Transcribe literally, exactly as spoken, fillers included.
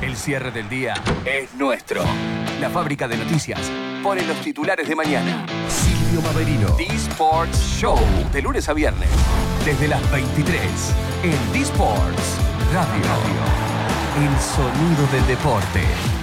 El cierre del día es nuestro. La fábrica de noticias pone los titulares de mañana. Silvio Maverino. D-Sports Show. De lunes a viernes. Desde las veintitrés. En D-Sports Radio. El sonido del deporte.